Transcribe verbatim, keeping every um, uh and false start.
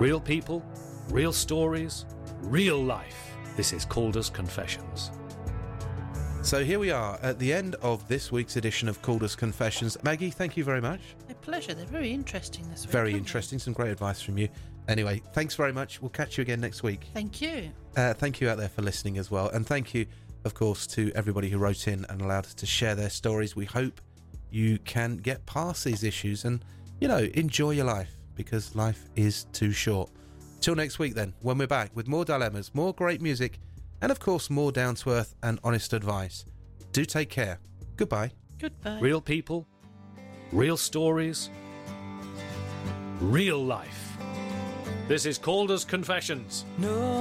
Real people, real stories, real life. This is Calder's Confessions. So here we are at the end of this week's edition of Calder's Confessions. Maggie, thank you very much. A pleasure. They're very interesting this week. Very interesting. Some great advice from you. Anyway, thanks very much. We'll catch you again next week. Thank you. Uh, thank you out there for listening as well. And thank you, of course, to everybody who wrote in and allowed us to share their stories. We hope you can get past these issues and, you know, enjoy your life, because life is too short. Till next week then, when we're back with more dilemmas, more great music, and of course more down-to-earth and honest advice. Do take care. Goodbye. Goodbye. Real people, real stories, real life. This is Calder's Confessions. No.